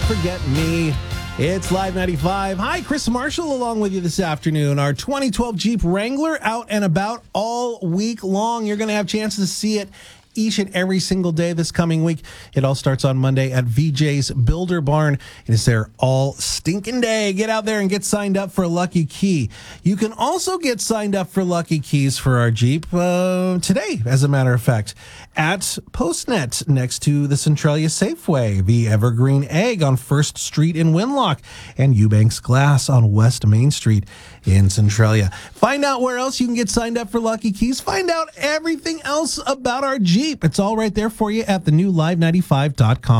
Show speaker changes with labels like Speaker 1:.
Speaker 1: Forget Me. It's Live 95. Hi, Chris Marshall along with you this afternoon. Our 2012 Jeep Wrangler out and about all week long. You're going to have chances to see it each and every single day this coming week. It all starts on Monday at VJ's Builder Barn. It is there all stinking day. Get out there and get signed up for a Lucky Key. You can also get signed up for Lucky Keys for our Jeep today, as a matter of fact, at Postnet next to the Centralia Safeway, the Evergreen Egg on 1st Street in Winlock, and Eubanks Glass on West Main Street in Centralia. Find out where else you can get signed up for Lucky Keys. Find out everything else about our Jeep. It's all right there for you at thenewlive95.com.